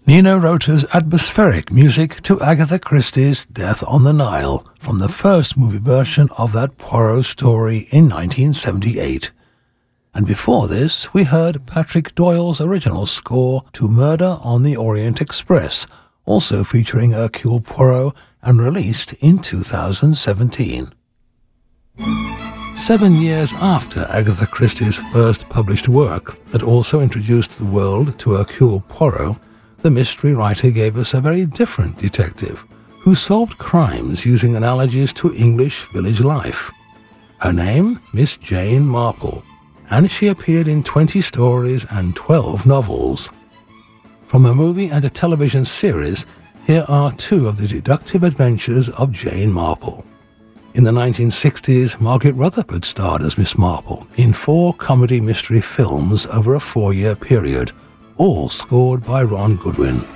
Nino Rota's atmospheric music to Agatha Christie's Death on the Nile from the first movie version of that Poirot story in 1978. And before this, we heard Patrick Doyle's original score to Murder on the Orient Express, also featuring Hercule Poirot and released in 2017. 7 years after Agatha Christie's first published work that also introduced the world to Hercule Poirot, the mystery writer gave us a very different detective who solved crimes using analogies to English village life. Her name, Miss Jane Marple, and she appeared in 20 stories and 12 novels. From a movie and a television series, here are two of the deductive adventures of Jane Marple. In the 1960s, Margaret Rutherford starred as Miss Marple in 4 comedy mystery films over a 4-year period, all scored by Ron Goodwin.